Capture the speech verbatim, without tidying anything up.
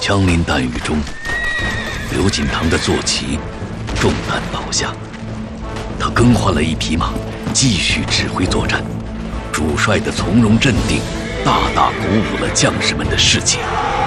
枪林弹雨中，刘锦堂的坐骑中弹倒下。他更换了一匹马，继续指挥作战。主帅的从容镇定，大大鼓舞了将士们的士气。